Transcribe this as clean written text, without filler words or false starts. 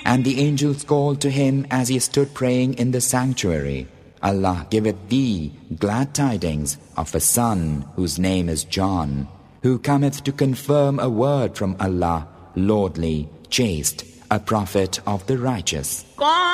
And the angels called to him as he stood praying in the sanctuary, Allah giveth thee glad tidings of a son whose name is John, who cometh to confirm a word from Allah, lordly, chaste, a prophet of the righteous.